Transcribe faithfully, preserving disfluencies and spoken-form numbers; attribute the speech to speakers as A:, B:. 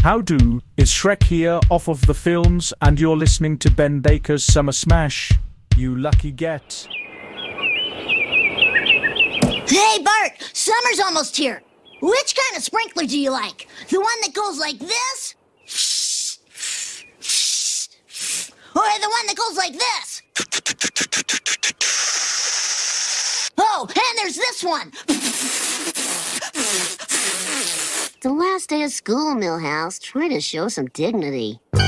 A: How do? Is Shrek here off of the films, and you're listening to Ben Baker's Summer Smash. You lucky get.
B: Hey, Bart! Summer's almost here. Which kind of sprinkler do you like? The one that goes like this? Or the one that goes like this? Oh, and there's this one!
C: The last day of school, Millhouse. Try to show some dignity.